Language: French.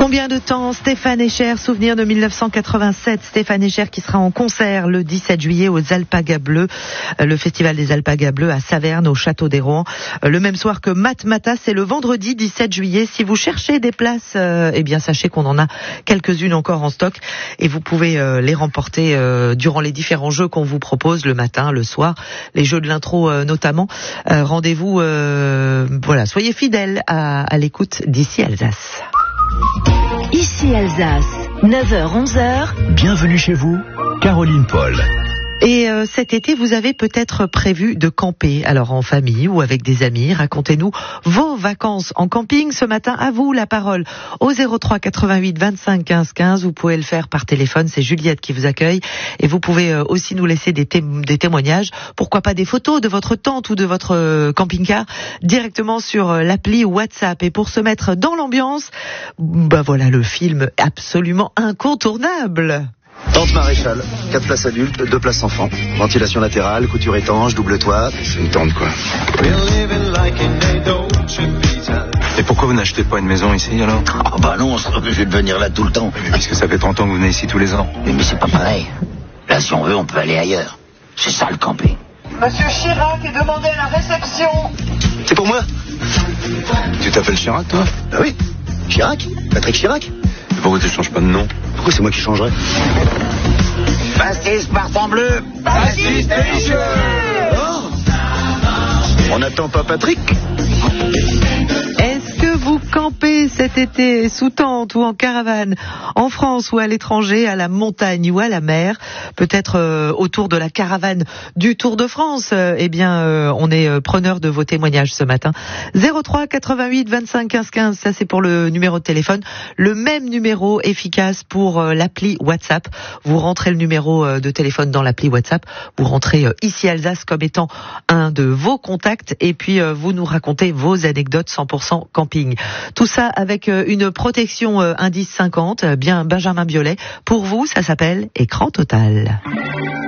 Combien de temps? Stéphane Echer, souvenir de 1987. Stéphane Echer qui sera en concert le 17 juillet aux Alpagas Bleus, le festival des Alpagas Bleus à Saverne, au Château des Rohan. Le même soir que Matmata, c'est le vendredi 17 juillet. Si vous cherchez des places, eh bien sachez qu'on en a quelques-unes encore en stock et vous pouvez les remporter durant les différents jeux qu'on vous propose le matin, le soir, les jeux de l'intro notamment. Rendez-vous, voilà, soyez fidèles à l'écoute d'ici Alsace. Ici Alsace, 9h-11h. Bienvenue chez vous, Caroline Paul. Et cet été, vous avez peut-être prévu de camper, alors en famille ou avec des amis. Racontez-nous vos vacances en camping. Ce matin, à vous la parole au 03 88 25 15 15. Vous pouvez le faire par téléphone, c'est Juliette qui vous accueille. Et vous pouvez aussi nous laisser des témoignages. Pourquoi pas des photos de votre tente ou de votre camping-car directement sur l'appli WhatsApp. Et pour se mettre dans l'ambiance, bah voilà le film absolument incontournable. Tente Maréchal, 4 places adultes, 2 places enfants. Ventilation latérale, couture étanche, double toit. C'est une tente quoi. Et pourquoi vous n'achetez pas une maison ici alors? Ah bah non, on serait obligé de venir là tout le temps. Mais puisque ça fait 30 ans que vous venez ici tous les ans. Mais c'est pas pareil. Là si on veut, on peut aller ailleurs. C'est ça le camping. Monsieur Chirac est demandé à la réception. C'est pour moi? Tu t'appelles Chirac toi? Bah oui. Chirac? Patrick Chirac? Et pourquoi tu changes pas de nom? Pourquoi c'est moi qui changerais? Baptiste Partant Bleu. Baptiste Pélicheux. Oh, on n'attend pas Patrick? Est-ce que vous campez cet été sous tente ou en caravane, en France ou à l'étranger, à la montagne ou à la mer, peut-être autour de la caravane du Tour de France? Eh bien, on est preneur de vos témoignages ce matin. 03 88 25 15 15, ça c'est pour le numéro de téléphone. Le même numéro efficace pour l'appli WhatsApp. Vous rentrez le numéro de téléphone dans l'appli WhatsApp, vous rentrez ici Alsace comme étant un de vos contacts et puis vous nous racontez vos anecdotes 100% camping. Tout ça avec une protection indice 50, bien Benjamin Biolay. Pour vous, ça s'appelle Écran Total.